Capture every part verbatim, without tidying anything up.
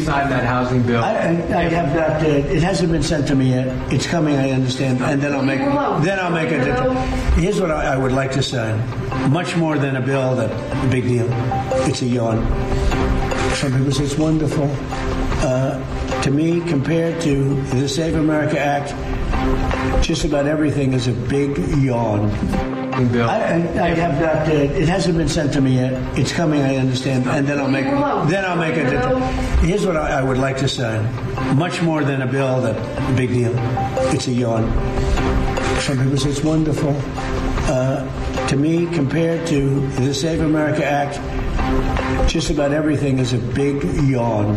please sign that housing bill? I, I, I have not. Uh, it hasn't been sent to me yet. It's coming, I understand, and then I'll make. Then I'll make a. Here's what I, I would like to sign. Much more than a bill. That big deal. It's a yawn. Some people say it's wonderful. Uh, to me, compared to the Save America Act, just about everything is a big yawn. Bill. I, I, I have not. Uh, it hasn't been sent to me yet. It's coming, I understand, and then I'll make. Then I'll make a. Here's what I, I would like to sign. Much more than a bill. That big deal. It's a yawn. Some people say it's wonderful. Uh, to me, compared to the Save America Act, just about everything is a big yawn.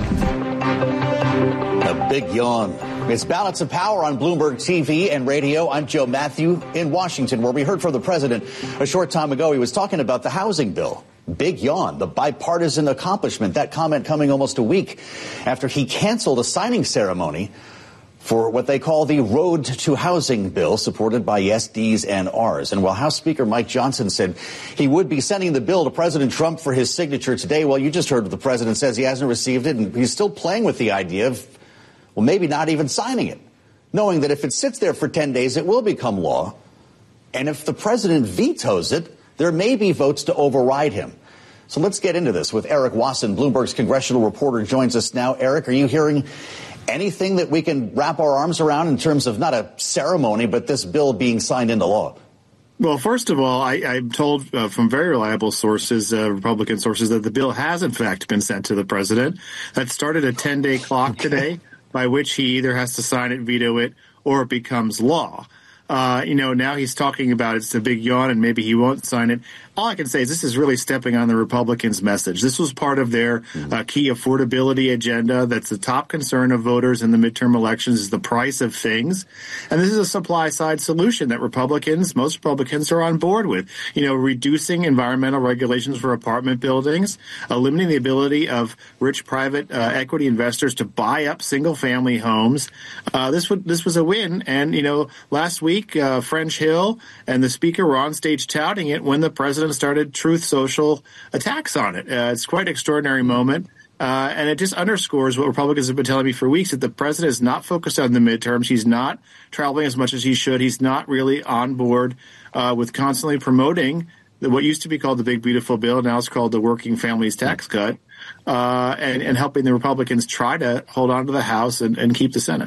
A big yawn. It's Balance of Power on Bloomberg T V and radio. I'm Joe Matthew in Washington, where we heard from the president a short time ago. He was talking about the housing bill. Big yawn, the bipartisan accomplishment. That comment coming almost a week after he canceled a signing ceremony for what they call the Road to Housing bill, supported by yes, D's, and R's. And while House Speaker Mike Johnson said he would be sending the bill to President Trump for his signature today, well, you just heard what the president says. He hasn't received it, and he's still playing with the idea of, well, maybe not even signing it, knowing that if it sits there for ten days, it will become law. And if the president vetoes it, there may be votes to override him. So let's get into this with Eric Wasson, Bloomberg's congressional reporter, joins us now. Eric, are you hearing anything that we can wrap our arms around in terms of not a ceremony, but this bill being signed into law? Well, first of all, I, I'm told uh, from very reliable sources, uh, Republican sources, that the bill has, in fact, been sent to the president. That started a ten-day clock okay. today, by which he either has to sign it, veto it, or it becomes law. Uh, you know, now he's talking about it's a big yawn and maybe he won't sign it. All I can say is this is really stepping on the Republicans' message. This was part of their uh, key affordability agenda. That's the top concern of voters in the midterm elections is the price of things. And this is a supply-side solution that Republicans, most Republicans are on board with. You know, reducing environmental regulations for apartment buildings, uh, limiting the ability of rich private uh, equity investors to buy up single-family homes. Uh, this, would, this was a win. And, you know, last week, uh, French Hill and the Speaker were on stage touting it when the president started Truth Social attacks on it. Uh, it's quite an extraordinary moment. Uh, and it just underscores what Republicans have been telling me for weeks, that the president is not focused on the midterms. He's not traveling as much as he should. He's not really on board uh, with constantly promoting the, what used to be called the Big Beautiful Bill. Now it's called the Working Families Tax Cut, uh, and, and helping the Republicans try to hold on to the House and, and keep the Senate.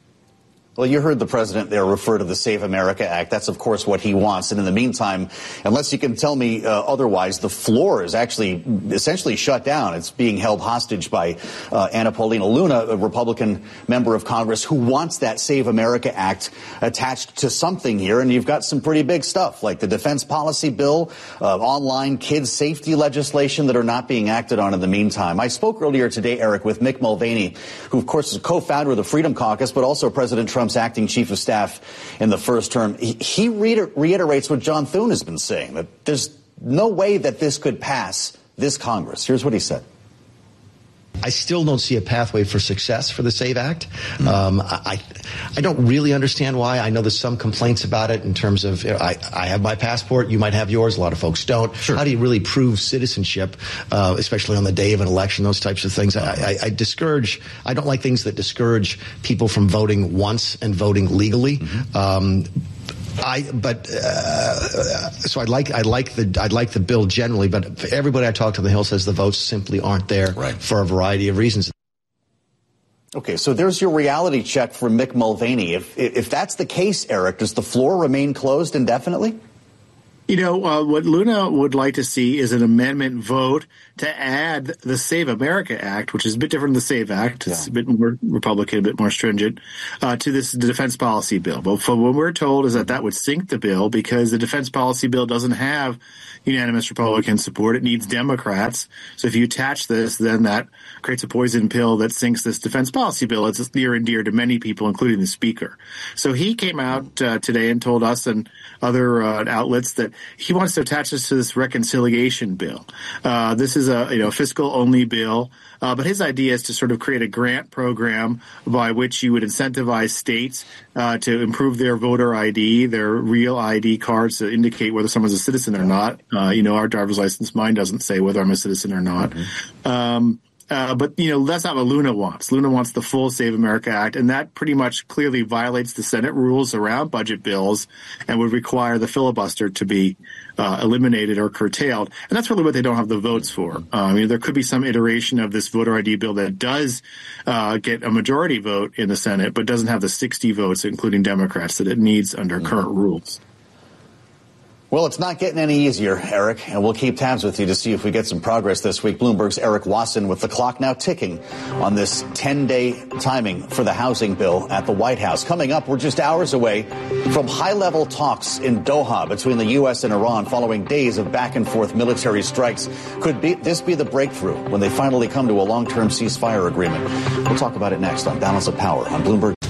Well, you heard the president there refer to the Save America Act. That's, of course, what he wants. And in the meantime, unless you can tell me uh, otherwise, the floor is actually essentially shut down. It's being held hostage by uh, Anna Paulina Luna, a Republican member of Congress who wants that Save America Act attached to something here. And you've got some pretty big stuff like the defense policy bill, uh, online kids safety legislation that are not being acted on in the meantime. I spoke earlier today, Eric, with Mick Mulvaney, who, of course, is a co-founder of the Freedom Caucus, but also President Trump. Trump's acting chief of staff in the first term. He, he reiter- reiterates what John Thune has been saying, that there's no way that this could pass this Congress. Here's what he said. I still don't see a pathway for success for the SAVE Act. Um, I, I don't really understand why. I know there's some complaints about it in terms of, you know, I, I have my passport, you might have yours, a lot of folks don't. Sure. How do you really prove citizenship, uh, especially on the day of an election, those types of things? I, I, I discourage, I don't like things that discourage people from voting once and voting legally. Mm-hmm. Um, I but uh, so I like I like the I like the bill generally, but everybody I talk to on the Hill says the votes simply aren't there right. for a variety of reasons. Okay, so there's your reality check from Mick Mulvaney. If if that's the case, Eric, does the floor remain closed indefinitely? You know, uh, what Luna would like to see is an amendment vote to add the Save America Act, which is a bit different than the SAVE Act. It's yeah. a bit more Republican, a bit more stringent, uh, to this defense policy bill. But for what we're told is that that would sink the bill because the defense policy bill doesn't have unanimous Republican support. It needs Democrats. So if you attach this, then that creates a poison pill that sinks this defense policy bill. It's near and dear to many people, including the Speaker. So he came out uh, today and told us and other uh, outlets that he wants to attach this to this reconciliation bill. Uh, this is a you know fiscal-only bill, uh, but his idea is to sort of create a grant program by which you would incentivize states uh, to improve their voter I D, their real I D cards to indicate whether someone's a citizen or not. Uh, you know, our driver's license, mine doesn't say whether I'm a citizen or not. Mm-hmm. Um, Uh, but, you know, that's not what Luna wants. Luna wants the full Save America Act, and that pretty much clearly violates the Senate rules around budget bills and would require the filibuster to be uh, eliminated or curtailed. And that's really what they don't have the votes for. Uh, I mean, there could be some iteration of this voter I D bill that does uh, get a majority vote in the Senate, but doesn't have the sixty votes, including Democrats, that it needs under mm-hmm. current rules. Well, it's not getting any easier, Eric, and we'll keep tabs with you to see if we get some progress this week. Bloomberg's Eric Wasson with the clock now ticking on this ten-day timing for the housing bill at the White House. Coming up, we're just hours away from high-level talks in Doha between the U S and Iran following days of back-and-forth military strikes. Could be, this be the breakthrough when they finally come to a long-term ceasefire agreement? We'll talk about it next on Balance of Power on Bloomberg.